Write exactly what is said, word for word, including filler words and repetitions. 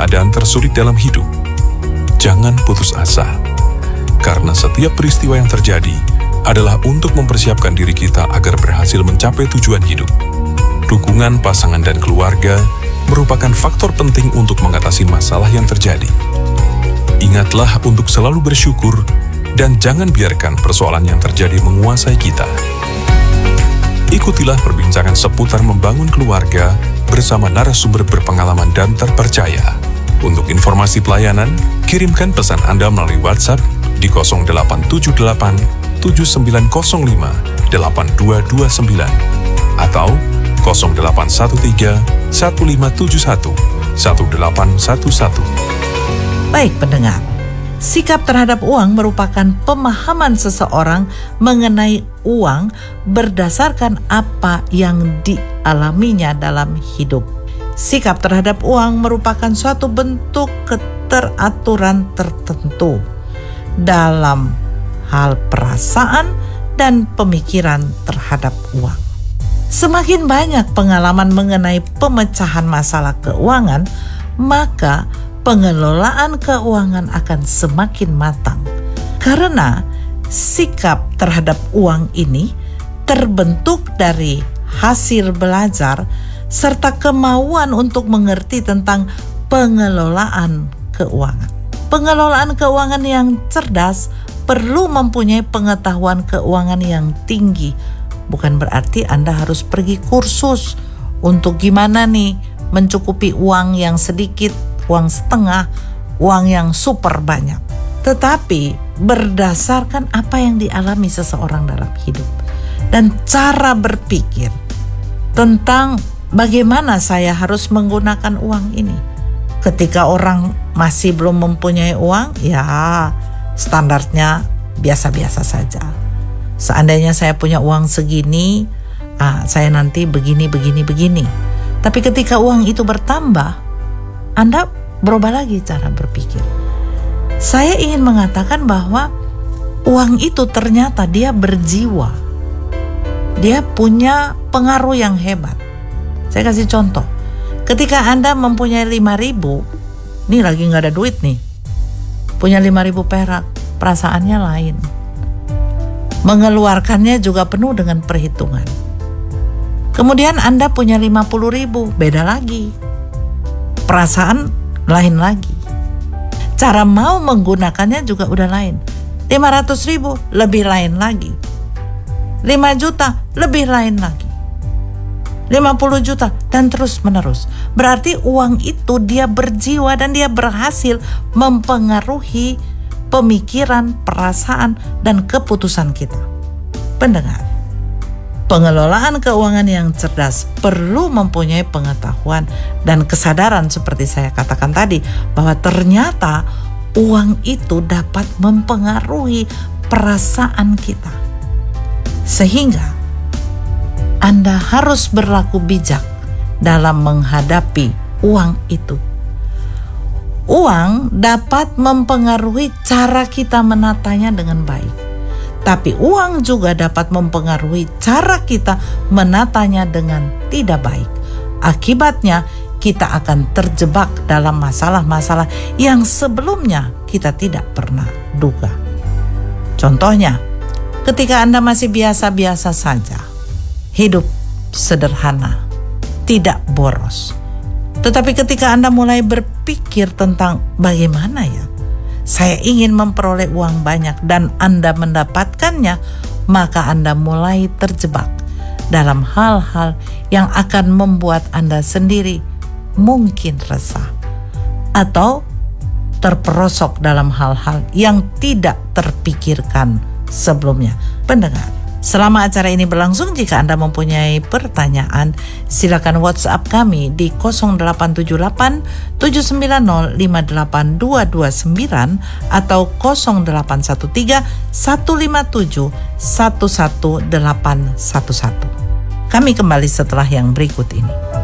keadaan tersulit dalam hidup, jangan putus asa. Karena setiap peristiwa yang terjadi adalah untuk mempersiapkan diri kita agar berhasil mencapai tujuan hidup. Dukungan pasangan dan keluarga merupakan faktor penting untuk mengatasi masalah yang terjadi. Ingatlah untuk selalu bersyukur dan jangan biarkan persoalan yang terjadi menguasai kita. Ikutilah perbincangan seputar membangun keluarga bersama narasumber berpengalaman dan terpercaya. Untuk informasi pelayanan, kirimkan pesan Anda melalui WhatsApp di nol delapan tujuh delapan tujuh sembilan nol lima delapan dua dua sembilan atau nol delapan satu tiga satu lima tujuh satu satu delapan satu satu. Baik pendengar, sikap terhadap uang merupakan pemahaman seseorang mengenai uang berdasarkan apa yang dialaminya dalam hidup. Sikap terhadap uang merupakan suatu bentuk keteraturan tertentu dalam hal perasaan dan pemikiran terhadap uang. Semakin banyak pengalaman mengenai pemecahan masalah keuangan, maka pengelolaan keuangan akan semakin matang. Karena sikap terhadap uang ini terbentuk dari hasil belajar serta kemauan untuk mengerti tentang pengelolaan keuangan. Pengelolaan keuangan yang cerdas perlu mempunyai pengetahuan keuangan yang tinggi. Bukan berarti Anda harus pergi kursus untuk gimana nih mencukupi uang yang sedikit, uang setengah, uang yang super banyak. Tetapi berdasarkan apa yang dialami seseorang dalam hidup dan cara berpikir tentang bagaimana saya harus menggunakan uang ini. Ketika orang masih belum mempunyai uang, ya standarnya biasa-biasa saja. Seandainya saya punya uang segini, ah, saya nanti begini, begini, begini. Tapi ketika uang itu bertambah, Anda berubah lagi cara berpikir. Saya ingin mengatakan bahwa uang itu ternyata dia berjiwa. Dia punya pengaruh yang hebat. Saya kasih contoh. Ketika Anda mempunyai lima ribu, nih lagi gak ada duit nih, punya lima ribu perak, perasaannya lain. Mengeluarkannya juga penuh dengan perhitungan. Kemudian Anda punya lima puluh ribu, beda lagi. Perasaan lain lagi. Cara mau menggunakannya juga udah lain. lima ratus ribu, lebih lain lagi. lima juta, lebih lain lagi. lima puluh juta, dan terus menerus. Berarti uang itu dia berjiwa dan dia berhasil mempengaruhi pemikiran, perasaan, dan keputusan kita. Pendengar, pengelolaan keuangan yang cerdas perlu mempunyai pengetahuan dan kesadaran seperti saya katakan tadi, bahwa ternyata uang itu dapat mempengaruhi perasaan kita. Sehingga Anda harus berlaku bijak dalam menghadapi uang itu. Uang dapat mempengaruhi cara kita menatanya dengan baik. Tapi uang juga dapat mempengaruhi cara kita menatanya dengan tidak baik. Akibatnya kita akan terjebak dalam masalah-masalah yang sebelumnya kita tidak pernah duga. Contohnya, ketika Anda masih biasa-biasa saja, hidup sederhana, tidak boros. Tetapi ketika Anda mulai berpikir tentang bagaimana ya, saya ingin memperoleh uang banyak dan Anda mendapatkannya, maka Anda mulai terjebak dalam hal-hal yang akan membuat Anda sendiri mungkin resah atau terperosok dalam hal-hal yang tidak terpikirkan sebelumnya. Pendengar, selama acara ini berlangsung, jika Anda mempunyai pertanyaan, silakan WhatsApp kami di nol delapan tujuh delapan tujuh sembilan nol lima delapan dua dua sembilan atau nol delapan satu tiga satu lima tujuh satu satu delapan satu satu. Kami kembali setelah yang berikut ini.